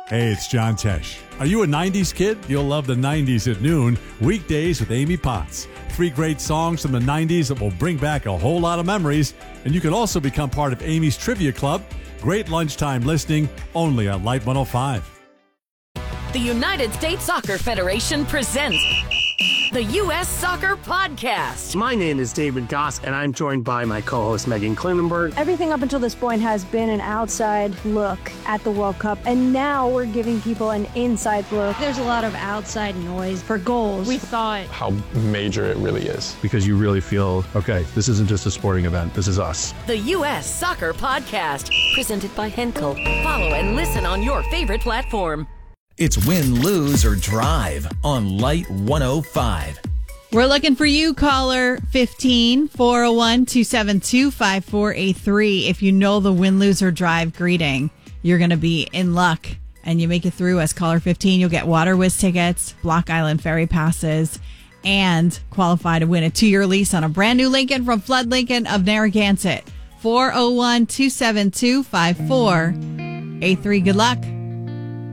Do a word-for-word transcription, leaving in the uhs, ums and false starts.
Hey, it's John Tesh. Are you a nineties kid? You'll love the nineties at noon, weekdays with Amy Potts. Three great songs from the nineties that will bring back a whole lot of memories. And you can also become part of Amy's Trivia Club. Great lunchtime listening, only on Light one oh five. The United States Soccer Federation presents the U S Soccer Podcast. My name is David Goss, and I'm joined by my co-host Megan Klinenberg. Everything up until this point has been an outside look at the World Cup, and now we're giving people an inside look. There's a lot of outside noise for goals. We thought how major it really is. Because you really feel, okay, this isn't just a sporting event, this is us. The U S Soccer Podcast, presented by Henkel. Follow and listen on your favorite platform. It's Win, Lose, or Drive on Light one oh five. We're looking for you, caller fifteen, four oh one, two seven two, five four eight three. If you know the Win, Lose, or Drive greeting, you're going to be in luck. And you make it through as caller fifteen, you'll get Water Whiz tickets, Block Island Ferry passes, and qualify to win a two-year lease on a brand new Lincoln from Flood Lincoln of Narragansett. four oh one, two seven two, five four eight three. Good luck.